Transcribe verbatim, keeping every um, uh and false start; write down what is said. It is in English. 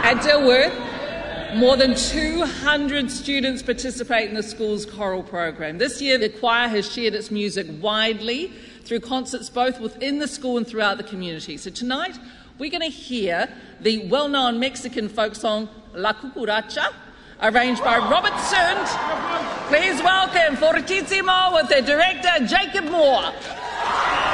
At Dilworth, more than two hundred students participate in the school's choral program. This year, the choir has shared its music widely through concerts both within the school and throughout the community. So tonight, we're going to hear the well-known Mexican folk song La Cucaracha, arranged by Robert Sund. Please welcome Fortissimo with their director, Jacob Moore.